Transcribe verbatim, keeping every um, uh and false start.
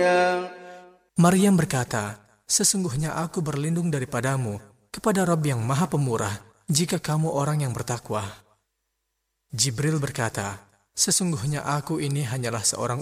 Maryam berkata, sesungguhnya aku berlindung daripadamu kepada Rabb yang Maha Pemurah jika kamu orang yang bertakwa. Jibril berkata, sesungguhnya aku ini hanyalah seorang